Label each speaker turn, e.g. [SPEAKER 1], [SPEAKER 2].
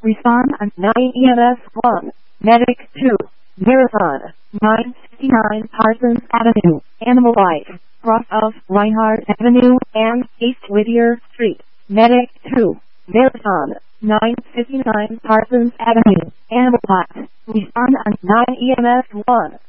[SPEAKER 1] Respond on 9 EMS 1. Medic 2. Marathon 959 Parsons Avenue, Animal Life, cross of Reinhardt Avenue and East Whittier Street. Medic 2. Marathon 959 Parsons Avenue, Animal Life. Respond on 9 EMS 1.